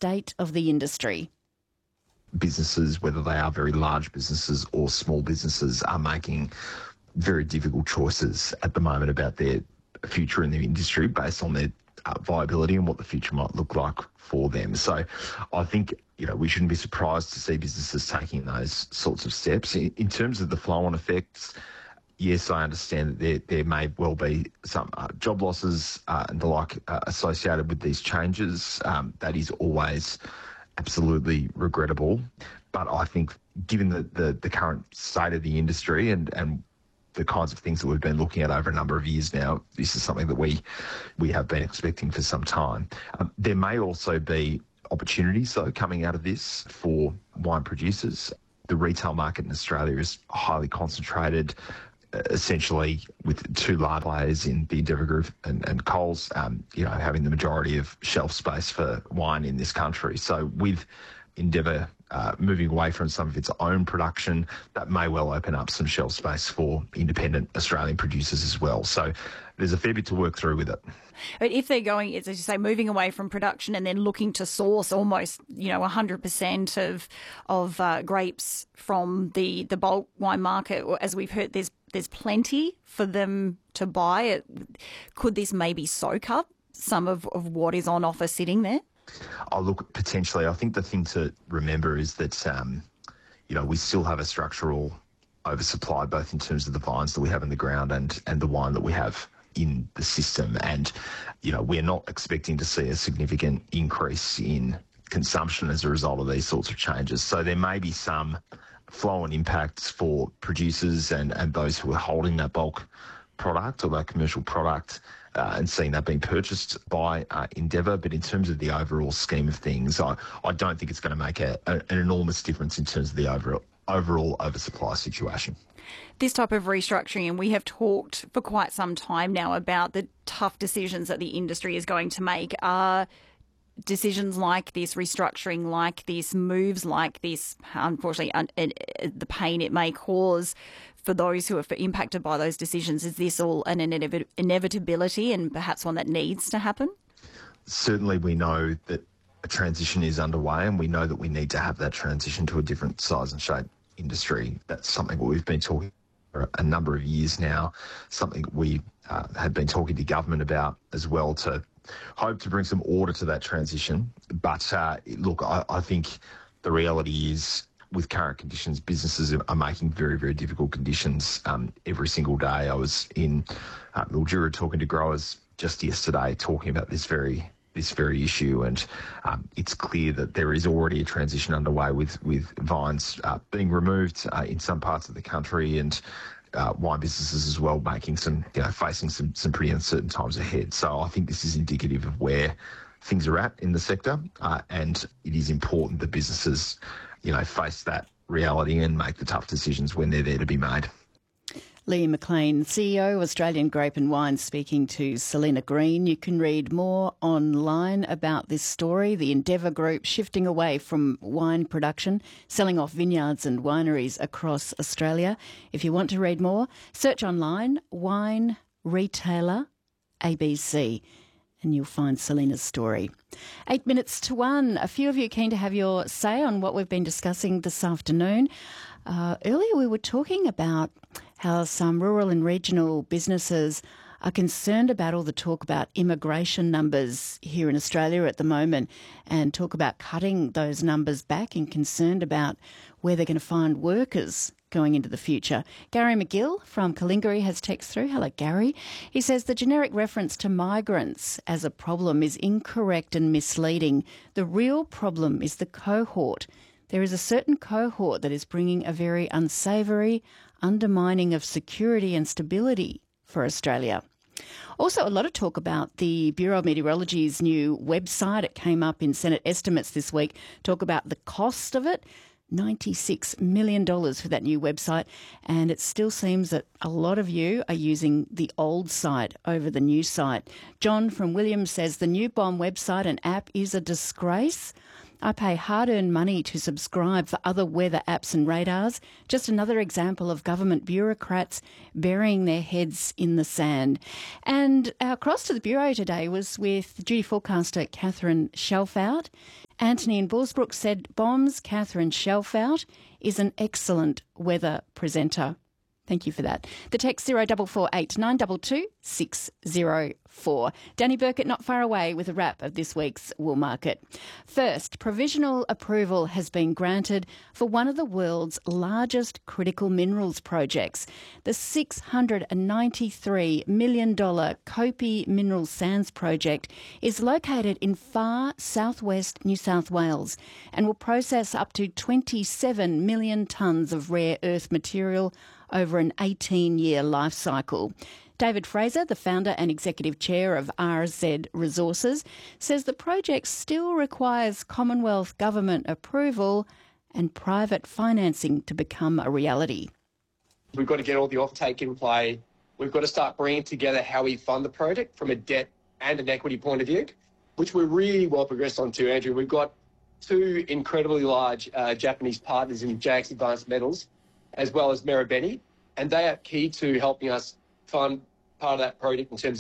state of the industry. Businesses, whether they are very large businesses or small businesses, are making very difficult choices at the moment about their future in the industry based on their viability and what the future might look like for them. So I think, we shouldn't be surprised to see businesses taking those sorts of steps. In terms of the flow-on effects, yes, I understand that there may well be some job losses and the like associated with these changes. That is always absolutely regrettable. But I think given the current state of the industry and the kinds of things that we've been looking at over a number of years now, this is something that we have been expecting for some time. There may also be opportunities, though, coming out of this for wine producers. The retail market in Australia is highly concentrated, essentially with two large players in the Endeavour Group and Coles, having the majority of shelf space for wine in this country. So with Endeavour moving away from some of its own production, that may well open up some shelf space for independent Australian producers as well. So there's a fair bit to work through with it. But if they're going, as you say, moving away from production and then looking to source almost, 100% of grapes from the bulk wine market, as we've heard, there's plenty for them to buy. Could this maybe soak up some of what is on offer sitting there? Oh, look, potentially. I think the thing to remember is that, we still have a structural oversupply, both in terms of the vines that we have in the ground and the wine that we have in the system. And, we're not expecting to see a significant increase in consumption as a result of these sorts of changes. So there may be some flow-on impacts for producers and those who are holding that bulk product or that commercial product and seeing that being purchased by Endeavour. But in terms of the overall scheme of things, I don't think it's going to make an enormous difference in terms of the overall oversupply situation. This type of restructuring, and we have talked for quite some time now about the tough decisions that the industry is going to make, are decisions like this, restructuring like this, moves like this, unfortunately, the pain it may cause for those who are impacted by those decisions. Is this all an inevitability and perhaps one that needs to happen? Certainly we know that a transition is underway, and we know that we need to have that transition to a different size and shape industry. That's something that we've been talking for a number of years now, something we had been talking to government about as well, to hope to bring some order to that transition. But look, I think the reality is, with current conditions, businesses are making very, very difficult conditions every single day. I was in Mildura talking to growers just yesterday, talking about this very issue, and it's clear that there is already a transition underway with vines being removed in some parts of the country, and wine businesses as well facing some pretty uncertain times ahead. So I think this is indicative of where things are at in the sector, and it is important that businesses, face that reality and make the tough decisions when they're there to be made. Liam McLean, CEO of Australian Grape and Wine, speaking to Selena Green. You can read more online about this story, the Endeavour Group shifting away from wine production, selling off vineyards and wineries across Australia. If you want to read more, search online, Wine Retailer ABC, and you'll find Selena's story. 8 minutes to 1. A few of you keen to have your say on what we've been discussing this afternoon. Earlier we were talking about how some rural and regional businesses are concerned about all the talk about immigration numbers here in Australia at the moment, and talk about cutting those numbers back, and concerned about where they're going to find workers going into the future. Gary McGill from Kalingari has text through. Hello, Gary. He says the generic reference to migrants as a problem is incorrect and misleading. The real problem is the cohort. There is a certain cohort that is bringing a very unsavoury undermining of security and stability for Australia. Also, a lot of talk about the Bureau of Meteorology's new website. It came up in Senate estimates this week. Talk about the cost of it. $96 million for that new website, and it still seems that a lot of you are using the old site over the new site. John from Williams says the new BOM website and app is a disgrace. I pay hard-earned money to subscribe for other weather apps and radars. Just another example of government bureaucrats burying their heads in the sand. And our cross to the Bureau today was with duty forecaster Catherine Shelfout. Anthony in Bullsbrook said BOM's Catherine Shelfout is an excellent weather presenter. Thank you for that. The text 0448 922 604. Danny Burkett not far away with a wrap of this week's Wool Market. First, provisional approval has been granted for one of the world's largest critical minerals projects. The $693 million Kopi Mineral Sands project is located in far southwest New South Wales and will process up to 27 million tonnes of rare earth material over an 18-year life cycle. David Fraser, the founder and executive chair of RZ Resources, says the project still requires Commonwealth government approval and private financing to become a reality. We've got to get all the offtake in play. We've got to start bringing together how we fund the project from a debt and an equity point of view, which we're really well progressed on too, Andrew. We've got two incredibly large Japanese partners in JX Advanced Metals, as well as Marubeni, and they are key to helping us fund part of that project in terms of